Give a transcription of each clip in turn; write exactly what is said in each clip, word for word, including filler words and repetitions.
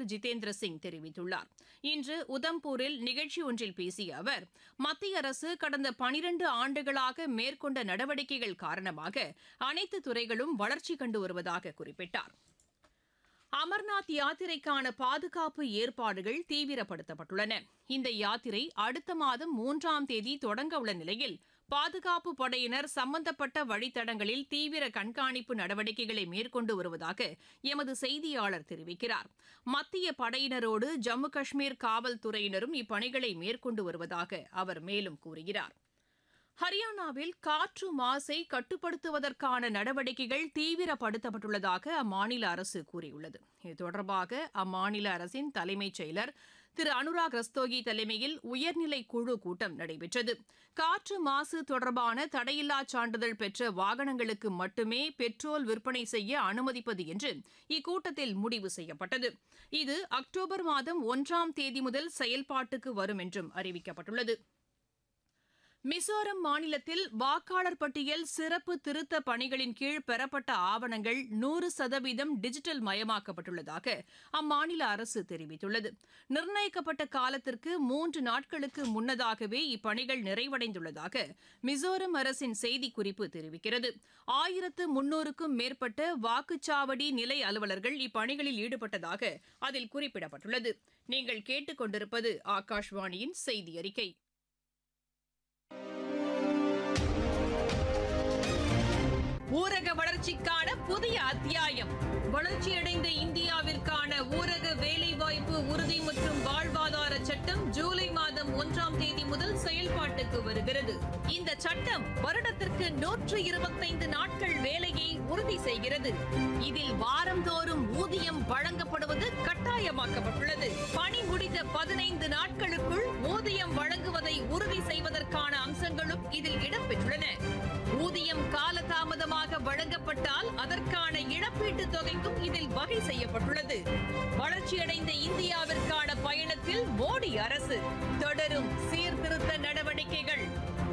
Doctor Jitendra Singh தெரிவித்துள்ளார். இன்று உதம்பூரில் நிகழ்ச்சி ஒன்றில் பேசிய அவர், மத்திய அரசு கடந்த பனிரண்டு ஆண்டுகளாக மேற்கொண்ட நடவடிக்கைகள் காரணமாக அனைத்து துறைகளும் வளர்ச்சி கண்டு வருவதாக குறிப்பிட்டார். அமர்நாத் யாத்திரைக்கான பாதுகாப்பு ஏற்பாடுகள் தீவிரப்படுத்தப்பட்டுள்ளன. இந்த யாத்திரை அடுத்த மாதம் மூன்றாம் தேதி தொடங்க உள்ள நிலையில் பாதுகாப்பு படையினர் சம்பந்தப்பட்ட வழித்தடங்களில் தீவிர கண்காணிப்பு நடவடிக்கைகளை மேற்கொண்டு வருவதாக எமது செய்தியாளர் தெரிவிக்கிறார். மத்திய படையினரோடு ஜம்மு காஷ்மீர் காவல்துறையினரும் இப்பணிகளை மேற்கொண்டு வருவதாக அவர் மேலும் கூறுகிறார். ஹரியானாவில் காற்று மாசை கட்டுப்படுத்துவதற்கான நடவடிக்கைகள் தீவிரப்படுத்தப்பட்டுள்ளதாக அம்மாநில அரசு கூறியுள்ளது. இது தொடர்பாக அம்மாநில அரசின் தலைமைச் செயலர் திரு அனுராக் ரஸ்தோகி தலைமையில் உயர்நிலை குழு கூட்டம் நடைபெற்றது. காற்று மாசு தொடர்பான தடையில்லா சான்றிதழ் பெற்ற வாகனங்களுக்கு மட்டுமே பெட்ரோல் விற்பனை செய்ய அனுமதிப்பது என்று இக்கூட்டத்தில் முடிவு செய்யப்பட்டது. இது அக்டோபர் மாதம் ஒன்றாம் தேதி முதல் செயல்பாட்டுக்கு வரும் என்றும் அறிவிக்கப்பட்டுள்ளது. மிசோரம் மாநிலத்தில் வாக்காளர் பட்டியல் சிறப்பு திருத்த பணிகளின் கீழ் பெறப்பட்ட ஆவணங்கள் நூறு சதவீதம் டிஜிட்டல் மயமாக்கப்பட்டுள்ளதாக அம்மாநில அரசு தெரிவித்துள்ளது. நிர்ணயிக்கப்பட்ட காலத்திற்கு மூன்று நாட்களுக்கு முன்னதாகவே இப்பணிகள் நிறைவடைந்துள்ளதாக மிசோரம் அரசின் செய்திக்குறிப்பு தெரிவிக்கிறது. ஆயிரத்து முன்னூறுக்கும் மேற்பட்ட வாக்குச்சாவடி நிலை அலுவலர்கள் இப்பணிகளில் ஈடுபட்டதாக அதில் குறிப்பிடப்பட்டுள்ளது. நீங்கள் கேட்டுக் கொண்டிருப்பது ஆகாஷ்வாணியின் செய்தி அறிக்கை. ஊரக வளர்ச்சிக்கான புதிய அத்தியாயம். வளர்ச்சியடைந்த இந்தியாவிற்கான ஊரக வேலைவாய்ப்பு உறுதி மற்றும் வாழ்வாதார சட்டம் ஜூலை மாதம் ஒன்றாம் தேதி முதல் செயல்பாட்டுக்கு வருகிறது. இந்த சட்டம் வருடத்திற்கு நூற்று இருபத்தைந்து நாட்கள் வேலையை உறுதி செய்கிறது. இதில் வாரந்தோறும் ஊதியம் வழங்கப்படுவது கட்டாயமாக்கப்பட்டுள்ளது. பணி முடிந்த பதினைந்து நாட்களுக்குள் ஊதியம் வழங்குவதை உறுதி செய்வதற்கான அம்சங்களும் இதில் இடம்பெற்றுள்ளன. ஊதியம் காலதாமதமாக வழங்கப்பட்டால் அதற்கான இழப்பீட்டுத் தொகைக்கும் இதில் வகை செய்யப்பட்டுள்ளது. வளர்ச்சியடைந்த இந்தியாவிற்கான பயணத்தில் மோடி அரசு தொடரும் சீர்திருத்த நடவடிக்கைகள்.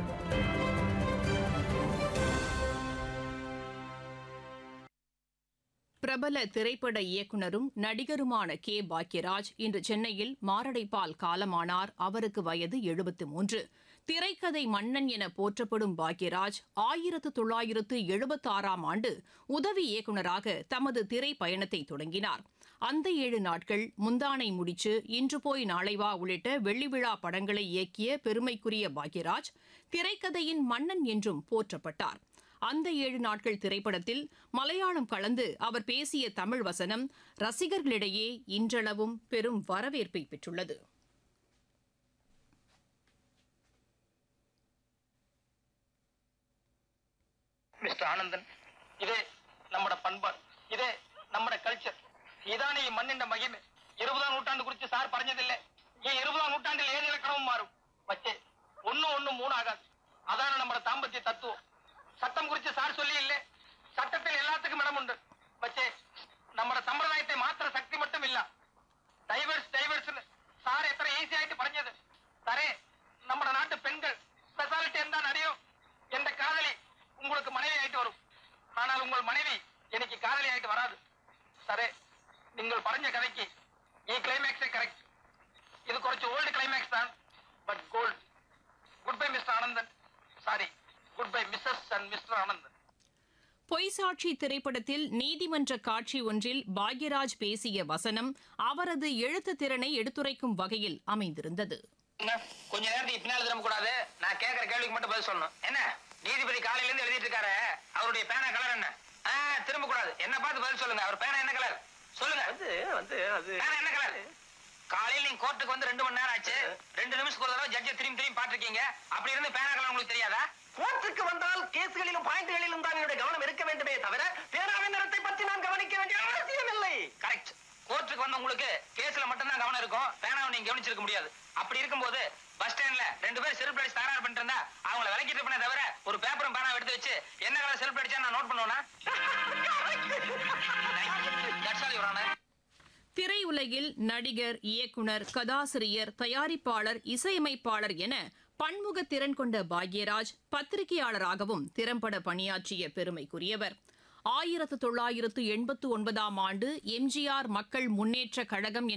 பிரபல திரைப்பட இயக்குநரும் நடிகருமான கே பாக்யராஜ் இன்று சென்னையில் மாரடைப்பால் காலமானார். அவருக்கு வயது எழுபத்து மூன்று. திரைக்கதை மன்னன் என போற்றப்படும் பாக்யராஜ் ஆயிரத்து தொள்ளாயிரத்து எழுபத்தாறாம் ஆண்டு உதவி இயக்குநராக தமது திரை பயணத்தை தொடங்கினார். அந்த ஏழு நாட்கள், முந்தானை முடிச்சு, இன்று போய் நாளை வா உள்ளிட்ட வெள்ளி விழா படங்களை இயக்கிய பெருமைக்குரிய பாக்யராஜ் திரைக்கதையின் மன்னன் என்றும் போற்றப்பட்டார். அந்த ஏழு நாட்கள் திரைப்படத்தில் மலையாளம் கலந்து அவர் பேசிய தமிழ் வசனம் ரசிகர்களிடையே இன்றளவும் பெரும் வரவேற்பை பெற்றுள்ளது. மிஸ்டர் ஆனந்தன், இதே நம்மட பண்பாடு, இதே நம்மட கல்ச்சர், இதானே ഈ മണ്ണിന്റെ മഹിമ. ഇരുപതാം നൂറ്റാണ്ട് കുറിച്ച് സാർ പറഞ്ഞതില്ലേ, ഈ ഇരുപതാം നൂറ്റാണ്ടിൽ ഏത് ഇലക്കണവും മാറും, പക്ഷേ ഒന്നും ഒന്നും മൂന്നാകാது. അതാണ് നമ്മുടെ ദാമ്പത്യ തത്വം. சட்டம் குறித்து சார் சொல்லி இல்ல, சட்டத்தில் எல்லாத்துக்கும் இடமுண்டு, പക്ഷേ നമ്മുടെ സമ്പ്രദായത്തെ മാത്ര ശക്തി மட்டும் இல்ல. டைவர்ஸ் டைவர்ஸ் சார் எത്ര ஈஸி ஆயிட்டு പറഞ്ഞது. സാറേ, നമ്മുടെ നാട്ടു പെൺകൾ ஸ்பெஷாலிட்டி എന്താണെന്ന് അറിയോ? എന്റെ കാതലി உங்களுக்கு மனைவி ஆயிட்டு வரும், ஆனால் உங்கள் மனைவி எனக்கு காதலி ஆயிட்டு வராது. சரே, நீங்கள் பறஞ்ச கதைக்கு ഈ ക്ലൈമാക്സ് കറക്റ്റ്. இது കുറച്ച് ഓൾഡ് ക്ലൈമാക്സ് தான், but gold. Good bye mister Anandan. Sorry, good bye Mrs and mister Anandan. பொய்சாட்சி திரைப்படத்தில் நீதிமன்ற காட்சி ஒன்றில் பாக்யராஜ் பேசிய வசனம் அவரது எழுத்து திறனை எடுத்துரைக்கும் வகையில் அமைந்திருந்தது. கொஞ்ச நேரத்துக்கு பின்னால் திரும்ப கூடாது. நான் கேட்கிற கேள்விக்கு மட்டும் பதில் சொல்லணும். என்ன நீதிபதி காலையில இருந்து எழுதிட்டு இருக்காரு, அவருடைய பேனா கலர் என்ன? திரும்ப கூடாது. என்ன பார்த்து பதில் சொல்லுங்க. அவர் பேனா என்ன கலர் சொல்லுங்க. வந்து அது பேனா என்ன கலர்? காலையில் நீங்க கோர்ட்டுக்கு வந்து ரெண்டு மணி நேரம் ஆச்சு. ரெண்டு நிமிஷத்துக்கு ஒரு தடவை ஜட்ஜை திரும்பி திரும்பி பாத்துருக்கீங்க. அப்படி இருந்து பேனா கலர் உங்களுக்கு தெரியாதா? கோர்ட்டுக்கு வந்தால் கேஸ்களிலும் பாயிண்ட்களிலும் தான் என்னுடைய கவனம் இருக்க வேண்டுமே தவிர பேனாவின் நிறத்தை பற்றி நான் கவனிக்க வேண்டிய அவசியம் இல்லை. கரெக்ட். கோர்ட்டுக்கு வந்த உங்களுக்கு கேஸ்ல மட்டும் தான் கவனம் இருக்கும், பேனாவை நீங்க கவனிச்சிருக்க முடியாது. அப்படி இருக்கும்போது பஸ் ஸ்டாண்ட்ல ரெண்டு பேரும் செல்ஃப் அடிச்சு தகராறு பண்ணிட்டு இருந்தா அவங்கள விலக்கிட்டு இருப்பேனே தவிர ஒரு பேப்பரும் பேனாவை எடுத்து வச்சு என்ன கலர் செல்ஃப் அடிச்சா நான் நோட் பண்ணுவேனா? திரையுலகில் நடிகர், இயக்குனர், கதாசிரியர், தயாரிப்பாளர், இசையமைப்பாளர் என பன்முக திறன் கொண்ட பாக்யராஜ் பத்திரிகையாளராகவும் திறம்பட பணியாற்றிய பெருமைக்குரியவர். ஆயிரத்து தொள்ளாயிரத்து எண்பத்து ஒன்பதாம் ஆண்டு எம்ஜிஆர் மக்கள் முன்னேற்ற கழகம்